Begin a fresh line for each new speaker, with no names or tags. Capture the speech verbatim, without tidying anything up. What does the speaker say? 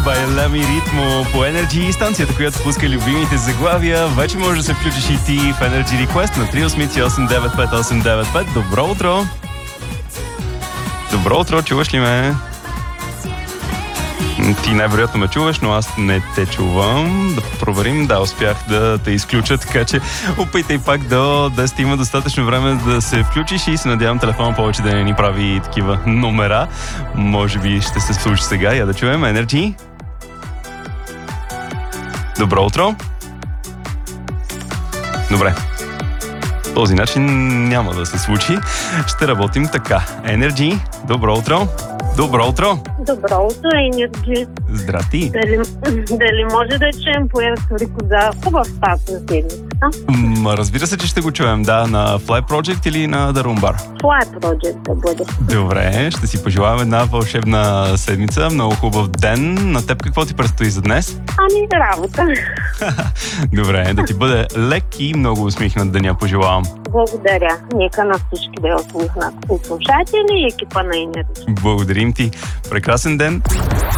Байлями ритмо по Energy, станцията, която пуска любимите заглавия. Вече можеш да се включиш и ти в Energy Request на три осем осем девет пет осем девет пет. Добро утро! Добро утро, чуваш ли ме? Ти най-вероятно ме чуваш, но аз не те чувам. Да проверим. Да, успях да те изключа, така че опитай пак да, да сте има достатъчно време да се включиш и се надявам телефона повече да не ни прави такива номера. Може би ще се случи сега. Я да чуем. Energy. Добро утро. Добре. Този начин няма да се случи. Ще работим така. Energy. Добро утро. Добро утро!
Добро утро, Енерджи.
Здрасти!
Дали, дали може да чуем Пуерто Рико за хубав старт на седмицата?
М, разбира се, че ще го чуем. Да, на Fly Project или на The Room Bar?
Fly Project да бъде.
Добре, ще си пожелавам една вълшебна седмица. Много хубав ден. На теб какво ти предстои за днес?
Ами, работа.
Добре, да ти бъде лек и много усмихнат деня пожелавам.
Благодаря. Нека на всички да я усмихнат. И слушатели и екипа на Енерджи.
Благодарим ти. Прекрасен ден.